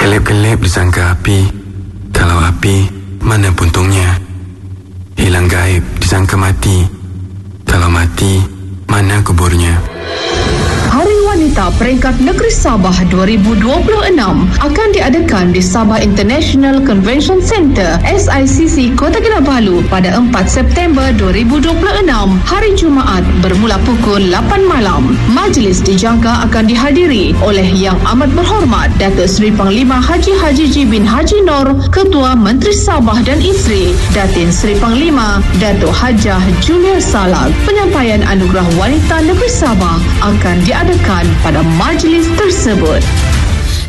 Kelip-kelip disangka api. Kalau api, mana puntungnya? Hilang gaib disangka mati. Kalau mati, mana kuburnya? Hari Wanita Peringkat Negeri Sabah 2026 akan diadakan di Sabah International Convention Centre SICC Kota Kinabalu pada 4 September 2026 hari Jumaat bermula pukul 8 malam. Majlis dijangka akan dihadiri oleh Yang Amat Berhormat Datuk Seri Panglima Haji Ji bin Haji Nur, Ketua Menteri Sabah dan Iseri, Datin Seri Panglima Datuk Hajah Julia Salag. Penyampaian Anugerah Wanita Negeri Sabah akan diadakan pada majlis tersebut.